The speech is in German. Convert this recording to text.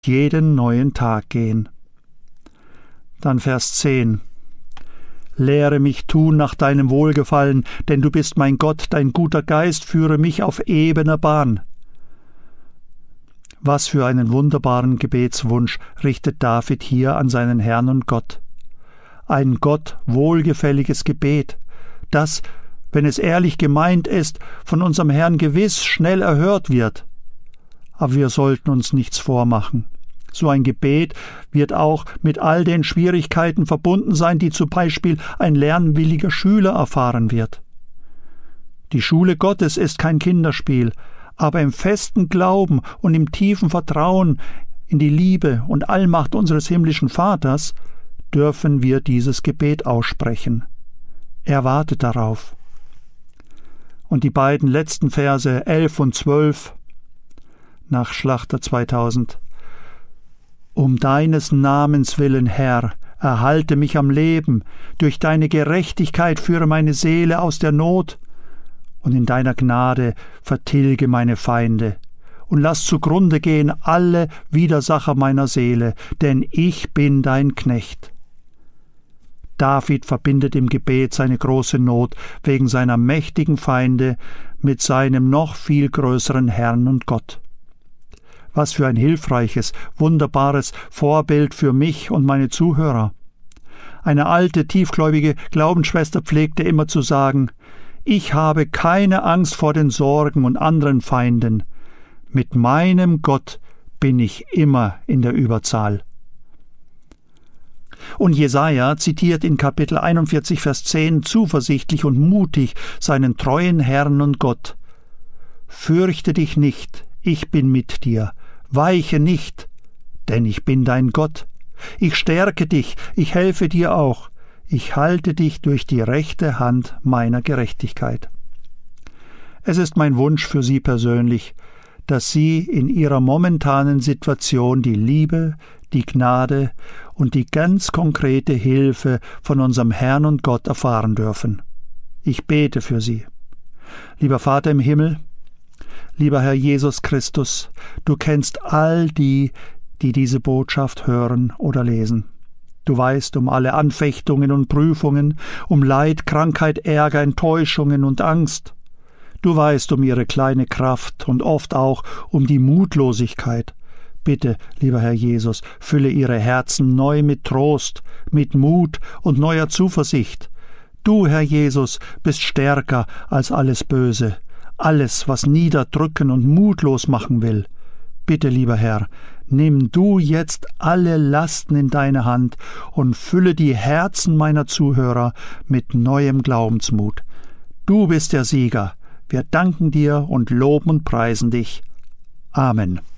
jeden neuen Tag gehen. Dann Vers 10. Lehre mich tun nach deinem Wohlgefallen, denn du bist mein Gott, dein guter Geist führe mich auf ebener Bahn. Was für einen wunderbaren Gebetswunsch richtet David hier an seinen Herrn und Gott. Ein Gott wohlgefälliges Gebet, das, wenn es ehrlich gemeint ist, von unserem Herrn gewiss schnell erhört wird. Aber wir sollten uns nichts vormachen. So ein Gebet wird auch mit all den Schwierigkeiten verbunden sein, die zum Beispiel ein lernwilliger Schüler erfahren wird. Die Schule Gottes ist kein Kinderspiel, aber im festen Glauben und im tiefen Vertrauen in die Liebe und Allmacht unseres himmlischen Vaters dürfen wir dieses Gebet aussprechen. Er wartet darauf. Und die beiden letzten Verse 11 und 12 nach Schlachter 2000. Um deines Namens willen, Herr, erhalte mich am Leben, durch deine Gerechtigkeit führe meine Seele aus der Not, und in deiner Gnade vertilge meine Feinde, und lass zugrunde gehen alle Widersacher meiner Seele, denn ich bin dein Knecht. David verbindet im Gebet seine große Not wegen seiner mächtigen Feinde mit seinem noch viel größeren Herrn und Gott. Was für ein hilfreiches, wunderbares Vorbild für mich und meine Zuhörer. Eine alte, tiefgläubige Glaubensschwester pflegte immer zu sagen: Ich habe keine Angst vor den Sorgen und anderen Feinden. Mit meinem Gott bin ich immer in der Überzahl. Und Jesaja zitiert in Kapitel 41, Vers 10 zuversichtlich und mutig seinen treuen Herrn und Gott: Fürchte dich nicht, ich bin mit dir, weiche nicht, denn ich bin dein Gott. Ich stärke dich, ich helfe dir auch, ich halte dich durch die rechte Hand meiner Gerechtigkeit. Es ist mein Wunsch für Sie persönlich, dass Sie in Ihrer momentanen Situation die Liebe, die Gnade und die ganz konkrete Hilfe von unserem Herrn und Gott erfahren dürfen. Ich bete für Sie. Lieber Vater im Himmel, lieber Herr Jesus Christus, du kennst all die, die diese Botschaft hören oder lesen. Du weißt um alle Anfechtungen und Prüfungen, um Leid, Krankheit, Ärger, Enttäuschungen und Angst. Du weißt um ihre kleine Kraft und oft auch um die Mutlosigkeit. Bitte, lieber Herr Jesus, fülle ihre Herzen neu mit Trost, mit Mut und neuer Zuversicht. Du, Herr Jesus, bist stärker als alles Böse, alles, was niederdrücken und mutlos machen will. Bitte, lieber Herr, nimm du jetzt alle Lasten in deine Hand und fülle die Herzen meiner Zuhörer mit neuem Glaubensmut. Du bist der Sieger. Wir danken dir und loben und preisen dich. Amen.